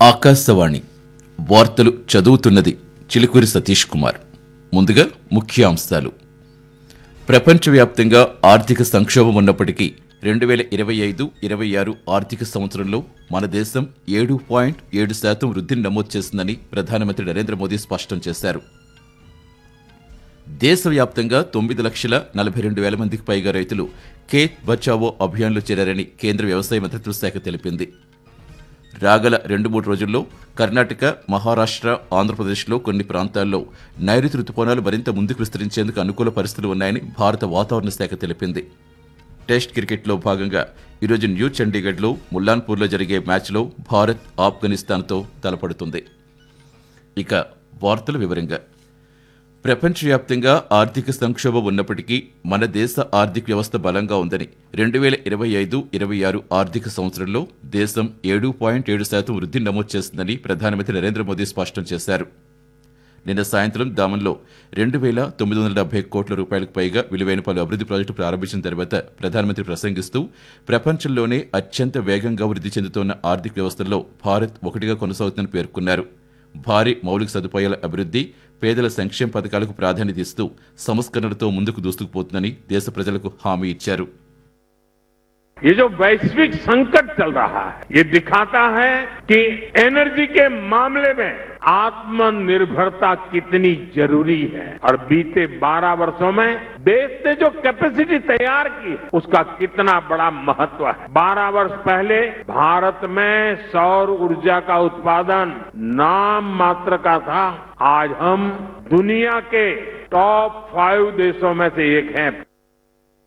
ఆకాశవాణి వార్తలు చదువుతున్నది చిలుకూరి సతీష్ కుమార్. ముందుగా ముఖ్యాంశాలు. ప్రపంచవ్యాప్తంగా ఆర్థిక సంక్షోభం ఉన్నప్పటికీ 2025-26 ఆర్థిక సంవత్సరంలో మన దేశం 7.7% వృద్ధిని నమోదు చేసిందని ప్రధానమంత్రి నరేంద్ర మోదీ స్పష్టం చేశారు. దేశవ్యాప్తంగా 9,42,000 మందికి పైగా రైతులు ఖేత్ బచావో అభియాన్లో చేరారని కేంద్ర వ్యవసాయ మంత్రిత్వ శాఖ తెలిపింది. రాగల 2-3 రోజుల్లో కర్ణాటక, మహారాష్ట్ర, ఆంధ్రప్రదేశ్లో కొన్ని ప్రాంతాల్లో నైరుతి రుతుపవనాలు మరింత ముందుకు విస్తరించేందుకు అనుకూల పరిస్థితులు ఉన్నాయని భారత వాతావరణ శాఖ తెలిపింది. టెస్ట్ క్రికెట్లో భాగంగా ఈరోజు న్యూ చండీగఢ్లో ముల్లాన్పూర్లో జరిగే మ్యాచ్లో భారత్ ఆఫ్ఘనిస్తాన్తో తలపడుతుంది. ఇక వార్తల వివరంగా. ప్రపంచవ్యాప్తంగా ఆర్థిక సంక్షోభం ఉన్నప్పటికీ మన దేశ ఆర్థిక వ్యవస్థ బలంగా ఉందని 2025-26 ఆర్థిక సంవత్సరంలో దేశం 7.7% వృద్ధిని నమోదు చేస్తుందని ప్రధానమంత్రి నరేంద్ర మోదీ స్పష్టం చేశారు. నిన్న సాయంత్రం దామన్లో 2,970 కోట్ల రూపాయలకు పైగా విలువైన పలు అభివృద్ధి ప్రాజెక్టులు ప్రారంభించిన తర్వాత ప్రధానమంత్రి ప్రసంగిస్తూ ప్రపంచంలోనే అత్యంత వేగంగా వృద్ధి చెందుతున్న ఆర్థిక వ్యవస్థల్లో భారత్ ఒకటిగా కొనసాగుతుందని పేర్కొన్నారు. భారీ మౌలిక సదుపాయాల అభివృద్ధి, పేదల సంక్షేమ పథకాలకు ప్రాధాన్యత ఇస్తూ సంస్కరణలతో ముందుకు దూసుకుపోతుందని దేశ ప్రజలకు హామీ ఇచ్చారు. ये जो वैश्विक संकट चल रहा है, ये दिखाता है कि एनर्जी के मामले में आत्मनिर्भरता कितनी जरूरी है और बीते 12 वर्षों में देश ने जो कैपेसिटी तैयार की उसका कितना बड़ा महत्व है. 12 वर्ष पहले भारत में सौर ऊर्जा का उत्पादन नाम मात्र का था. आज हम दुनिया के टॉप 5 देशों में से एक हैं.